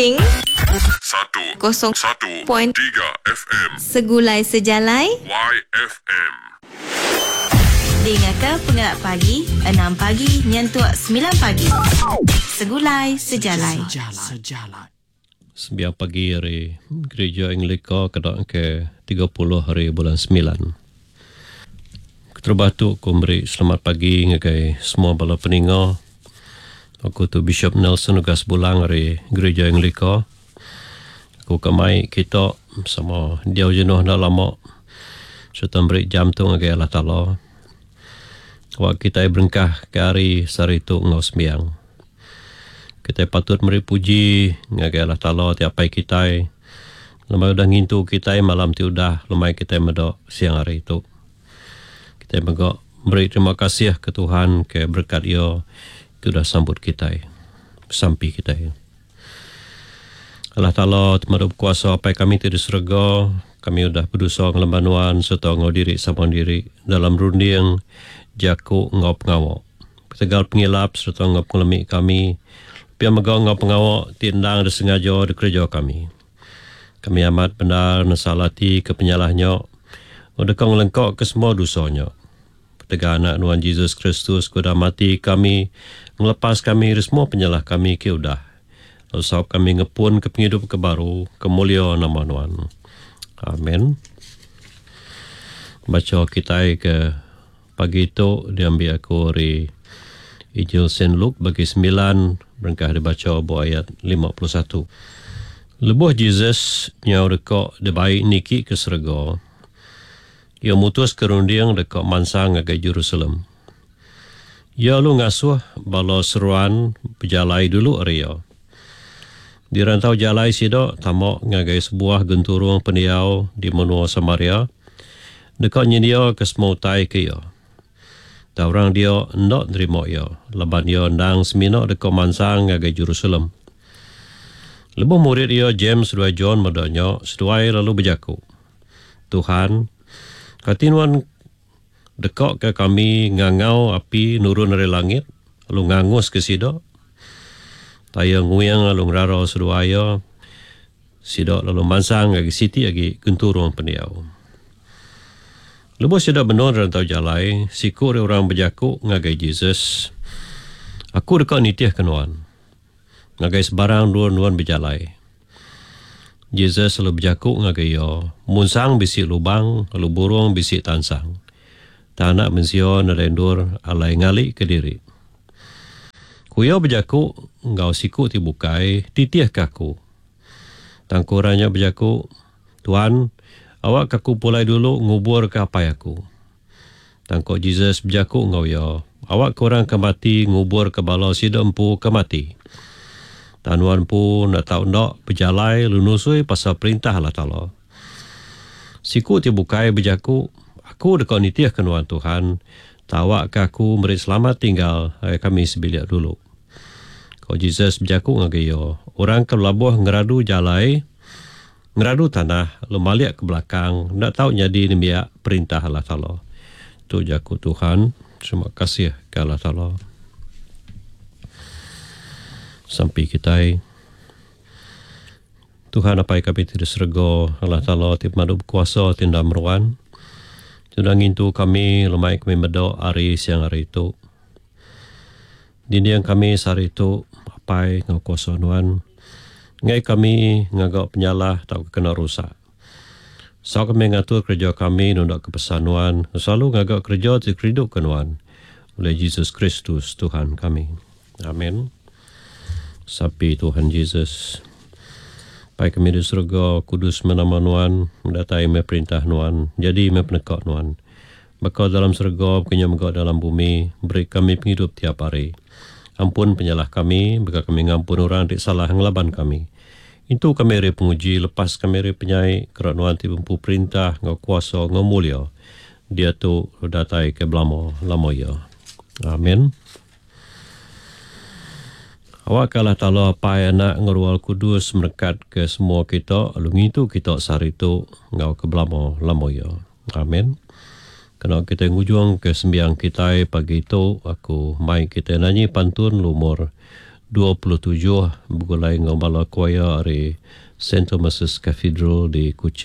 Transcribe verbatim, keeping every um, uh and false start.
Kuching satu kosong satu point tiga F M Segulai Sejalai Y F M. Dengarkan Pengerat Pagi enam pagi nyentuh sembilan pagi. Segulai Sejalai. Sejalai. sembilan pagi hari Gereja Anglika kedak ke tiga puluh hari bulan sembilan. Keterbatu aku beri selamat pagi ngagai semua bala peninga. Aku tu Bishop Nelson Ugas Bulang dari Gereja Anglika. Aku kemai kita sama dia jenuh dah lama. Serta beri jam tu ngagai Allah Ta'ala. Wak kita berengkah ke hari saritu ngau sembiang. Kita patut beri puji ngagai Allah Ta'ala tiapai kita. Lemai udah ngintu kita malam ti udah lemai kita medok siang hari itu. Kita megak beri terima kasih ke Tuhan ke berkat ia itu dah sambut kita sampai kita. Allah Ta'ala temadu kuasa apa kami tidak serga. Kami sudah berdosa ngelembanuan serta ngau diri sama diri dalam runding jaku ngau pengawak. Tegal pengilap serta ngau pengelemi kami. Pia megau ngau pengawak tindang disengaja di kerja kami. Kami amat benar nasalati ke penyalahnya. Udakang lengkok ke semua dosanya. Tegal anak Tuhan Yesus Kristus kuda mati kami. Melepas kami dari semua penyalah kami ke udah. Lalu sahab kami ngepun ke penghidup ke baru. Kemulia nama Tuhan. Amin. Baca kita ke pagi itu diambil aku dari Injil Saint Luke bagi sembilan berengkah dibaca buah ayat lima puluh satu. Lebuh Jesus nyau dekok dibaik niki ke serga. Ia mutus kerunding dekok mansang agak Jerusalem. Ia lu ngasuh bala seruan berjalai dulu area. Di rantau jalai sidok tamak ngagai sebuah genturung pendiau di menua Samaria. Dekat nyedia ke semautai ke ia. Taurang dia nak terima ia. Leban ia ndang seminak dekat mansang ngagai Jerusalem. Lebuh murid ia James dua John medanya seduai lalu berjaku. Tuhan, katinuan dekat ke kami ngangau api nurun dari langit. Lalu ngangus ke sidok. Taya nguyang lalu ngerara seduaya. Sidok lalu mansang lagi siti lagi genturung pendiau. Lepas sidok benar rantau jalai, siku orang berjaku ngagai Jesus. Aku dekat nitiah kenuan. Ngagai sebarang nuan-nuan berjalai. Jesus lalu berjaku ngagai ya. Munsang bisik lubang, lalu burung bisik tansang. Tanak mensio nerendur alai ngali ke diri. Kuya berjaku, ngau siku tibukai, titiah kaku. Tangkurannya berjaku, Tuan, awak kaku pulai dulu ngubur ke apa aku. Tangkuk Jesus berjaku ngau ya, awak korang kemati ngubur ke bala sida empu kemati. Tanuan pun nak tahu nak berjalai lunusui pasal perintah Allah Ta'ala. Siku tibukai berjaku, aku dekat nitiah kenuan Tuhan, tawak kaku beri selamat tinggal kami sebiliak dulu. Kau Jesus berjaku ngagai yo. Orang ke labuh ngeradu jalai, ngeradu tanah, lemaliak ke belakang, nak tahu jadi nemiak perintah Allah Ta'ala. Tu jaku Tuhan, terima kasih ke Allah Ta'ala. Sampai kita Tuhan apa yang kami tidak serga Allah Ta'ala tip madu berkuasa tindak meruan. Sudah ngintu kami lemai kami medok hari siang hari itu. Dini yang kami sehari itu apai ngau kuasa Tuhan. Ngai kami ngagak penyalah tak kena rusak. So kami ngatur kerja kami nundak kepesan Tuhan. Selalu ngagak kerja di hidup Tuhan. Oleh Yesus Kristus Tuhan kami. Amin. Sapi Tuhan Yesus. Pai kami di surga kudus menama Tuhan. Mendatai me perintah Tuhan. Jadi me penekak Tuhan. Maka dalam surga bukannya megak dalam bumi. Beri kami penghidup tiap hari. Ampun penyalah kami. Bagi kami ngampun orang yang salah ngelaban kami. Itu kami ri penguji. Lepas kami ri penyai. Kerana Tuhan timpu perintah. Ngau kuasa. Ngau mulia. Dia tu datai ke belamo. Lamo ya. Amin. Awak kalah Ta'ala apa anak ngerual kudus merekat ke semua kita. Lalu itu kita sehari itu ngau ke belamo lamo ya. Amin. Kena kita ngujung ke sembiang kita pagi itu. Aku mai kita nyanyi pantun lumur dua puluh tujuh bergulai dengan bala choir dari Saint Thomas's Cathedral di Kuching.